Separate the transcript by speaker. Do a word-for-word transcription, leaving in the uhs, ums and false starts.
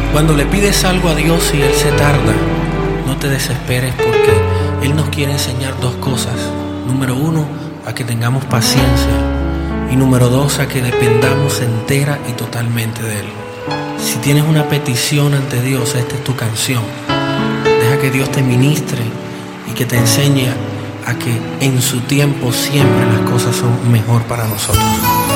Speaker 1: Cuando le pides algo a Dios y Él se tarda, no te desesperes, porque Él nos quiere enseñar dos cosas. Número uno, a que tengamos paciencia. Y número dos, a que dependamos entera y totalmente de Él. Si tienes una petición ante Dios, esta es tu canción. Deja que Dios te ministre y que te enseñe a que en su tiempo siempre las cosas son mejor para nosotros.